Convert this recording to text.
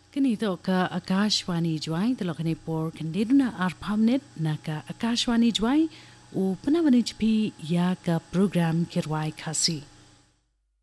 Ganito ka Akashwani Jwai, the Lokane Por Candiduna Arpamnet, Naka Akashwani Jwai, o Panavanij P Yaka program Kirwai Kasi.